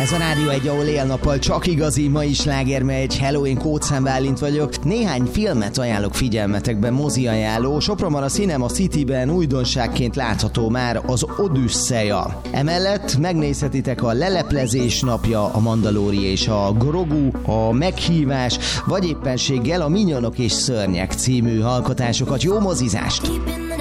Ez a Rádió egy, ahol éjjel-nappal csak igazi mai slágermegy. Hello, én Kócz Bálint vagyok. Néhány filmet ajánlok figyelmetekbe, mozi ajánló. Sopronban a Cinema Cityben újdonságként látható már az Odüsszeja. Emellett megnézhetitek a Leleplezés napja, a Mandalóri és a Grogu, a Meghívás, vagy éppenséggel a Minyonok és Szörnyek című alkotásokat. Jó mozizást!